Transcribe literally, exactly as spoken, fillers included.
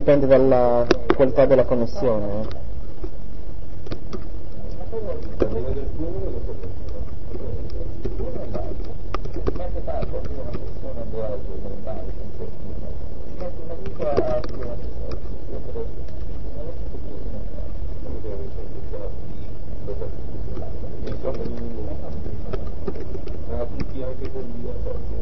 dipende dalla qualità della connessione. Ma che fa? Una persona normale, con